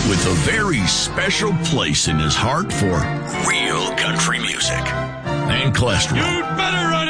with a very special place in his heart for real country music and cholesterol. You'd better run